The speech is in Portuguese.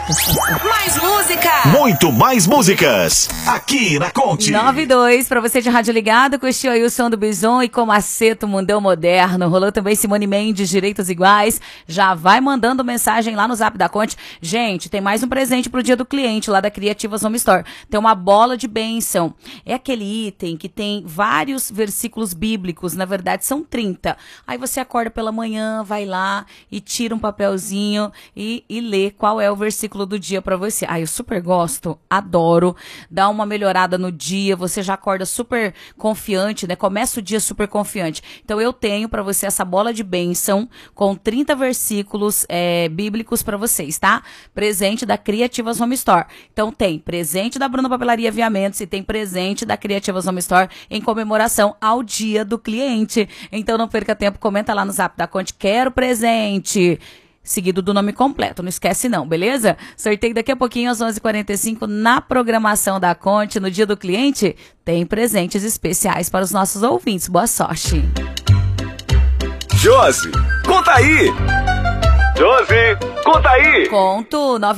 Mais música! Muito mais músicas. Aqui na Conte. 92, pra você de rádio ligado, curtiu aí o som do Bison e com Aceto Mundão Moderno. Rolou também Simone Mendes, Direitos Iguais. Já vai mandando mensagem lá no Zap da Conte. Gente, tem mais um presente pro dia do cliente lá da Criativas Home Store. Tem uma bola de bênção. É aquele item que tem vários versículos bíblicos, na verdade são 30. Aí você acorda pela manhã, vai lá e tira um papelzinho e lê qual é o versículo do dia pra você. Eu super gosto, adoro, dá uma melhorada no dia, você já acorda super confiante, né? Começa o dia super confiante. Então eu tenho pra você essa bola de bênção com 30 versículos bíblicos pra vocês, tá? Presente da Criativas Home Store. Então tem presente da Bruna Papelaria Aviamentos e tem presente da Criativas Home Store em comemoração ao dia do cliente. Então não perca tempo, comenta lá no Zap da Conte, quero presente, seguido do nome completo, não esquece não, beleza? Sorteio daqui a pouquinho às 11h45 na programação da Conte, no dia do cliente, tem presentes especiais para os nossos ouvintes. Boa sorte! Josi, conta aí! Josi, conta aí! Conto